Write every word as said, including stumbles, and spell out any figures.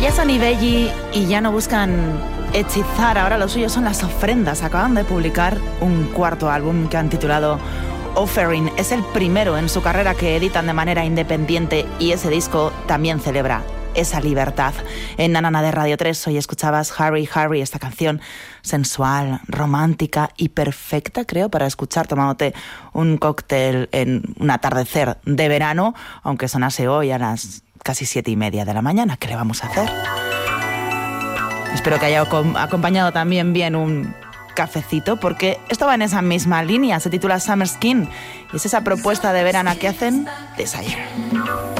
Ya son Ibelli y ya no buscan hechizar, ahora lo suyo son las ofrendas. Acaban de publicar un cuarto álbum que han titulado Offering. Es el primero en su carrera que editan de manera independiente y ese disco también celebra esa libertad. En Nanana de Radio tres hoy escuchabas Harry, Harry, esta canción sensual, romántica y perfecta, creo, para escuchar tomándote un cóctel en un atardecer de verano, aunque sonase hoy a las casi siete y media de la mañana. ¿Qué le vamos a hacer? Espero que haya acompañado también bien un cafecito, porque esto va en esa misma línea. Se titula Summer Skin y es esa propuesta de verano que hacen Desire.